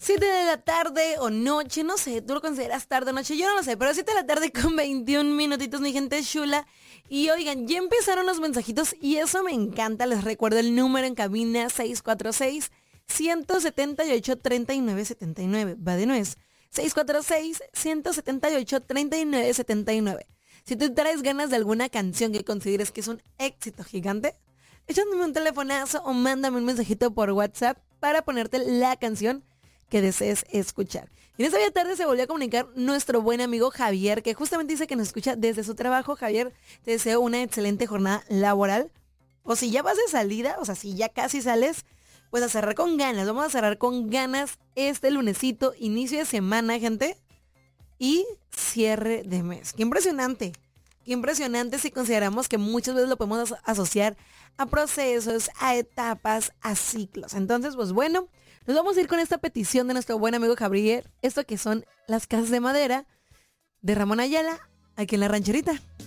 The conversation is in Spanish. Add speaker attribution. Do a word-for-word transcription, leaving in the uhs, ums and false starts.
Speaker 1: siete de la tarde o noche, no sé, tú lo consideras tarde o noche, yo no lo sé, pero siete de la tarde con veintiún minutitos, mi gente chula. Y oigan, ya empezaron los mensajitos y eso me encanta. Les recuerdo el número en cabina seis cuatro seis, uno siete ocho, tres nueve siete nueve. Va de nuez. seis cuatro seis, uno siete ocho, tres nueve siete nueve. Si tú traes ganas de alguna canción que consideres que es un éxito gigante, échame un telefonazo o mándame un mensajito por WhatsApp para ponerte la canción que desees escuchar. Y en esta bella tarde se volvió a comunicar nuestro buen amigo Javier, que justamente dice que nos escucha desde su trabajo. Javier, te deseo una excelente jornada laboral. O si ya vas de salida, o sea, si ya casi sales, pues a cerrar con ganas. Vamos a cerrar con ganas este lunesito, inicio de semana, gente. Y cierre de mes. Qué impresionante. Qué impresionante si consideramos que muchas veces lo podemos as- asociar a procesos, a etapas, a ciclos. Entonces, pues bueno, nos vamos a ir con esta petición de nuestro buen amigo Javier. Esto que son las casas de madera de Ramón Ayala, aquí en La Rancherita.